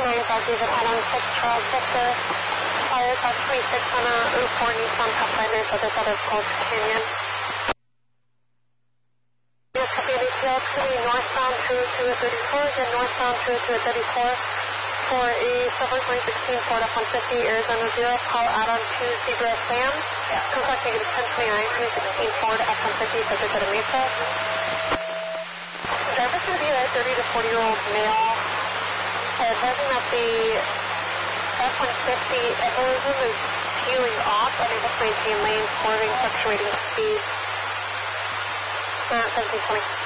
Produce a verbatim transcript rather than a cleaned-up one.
nine South David Island, six Charles Victor, fire car twenty-six on a Route four Nissan Pathfinder, so other side of Cold Canyon. Yes, copy A T L to the northbound two to a thirty-four, again northbound two to a thirty-four, for a Silver twenty sixteen Ford F one fifty, Arizona zero, call out on two Zebra Sam, contact negative ten twenty-nine, twenty sixteen Ford F one fifty, subject to the Mesa. Driver's going to be a thirty to forty year old male, uh, driving at the F one fifty Evolution is peeling off, unable to maintain lanes, swerving, fluctuating speed. Uh, seventeen twenty.